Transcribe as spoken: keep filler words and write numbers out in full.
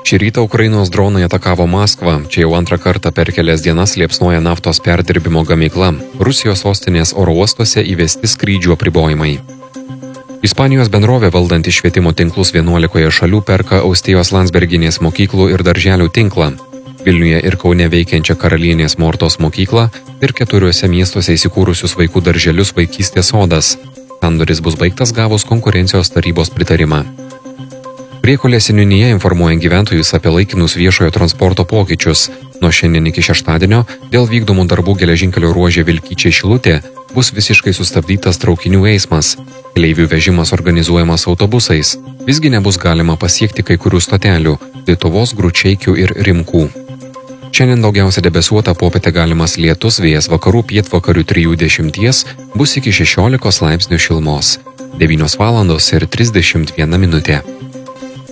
Šį rytą Ukrainos dronai atakavo Maskvą. Čia jau antrą kartą per kelias dienas liepsnoja naftos perdirbimo gamykla. Rusijos sostinės oro uostuose įvesti skrydžių apribojimai. Ispanijos bendrovė valdanti švietimo tinklus vienuolikoje šalių perka Austėjos Landsberginės mokyklų ir darželių tinklą. Vilniuje ir Kaune veikiančią Karalienės Mortos mokyklą ir keturiuose miestuose įsikūrusius vaikų darželius Vaikystės sodas. Sandoris bus baigtas gavus konkurencijos tarybos pritarimą. Priekulės seniūnija informuoja gyventojus apie laikinus viešojo transporto pokyčius. Nuo šiandien iki šeštadienio dėl vykdomų darbų geležinkelio ruože Vilkyčiai Šilutė bus visiškai sustabdytas traukinių eismas. Keleivių vežimas organizuojamas autobusais. Visgi nebus galima pasiekti kai kurių stotelių – Lietuvos, Gručeikių ir Rimkų. Šiandien daugiausia debesuota, popietę galimas lietus, vėjas vakarų pietvakarių trijų dešimties, bus iki šešiolikos laipsnių šilumos. devynios valandos ir trisdešimt viena minutė.